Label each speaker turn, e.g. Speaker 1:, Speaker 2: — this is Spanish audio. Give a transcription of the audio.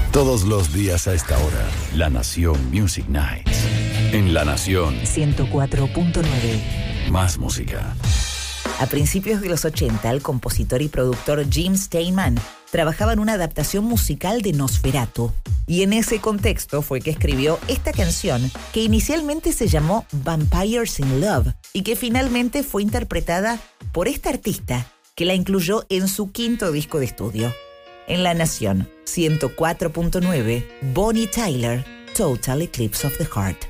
Speaker 1: Todos los días a esta hora, La Nación Music Nights. En La Nación
Speaker 2: 104.9.
Speaker 1: Más música.
Speaker 2: A principios de los 80, el compositor y productor Jim Steinman trabajaba en una adaptación musical de Nosferatu. Y en ese contexto fue que escribió esta canción, que inicialmente se llamó Vampires in Love y que finalmente fue interpretada por esta artista, que la incluyó en su quinto disco de estudio. En La Nación 104.9, Bonnie Tyler, Total Eclipse of the Heart.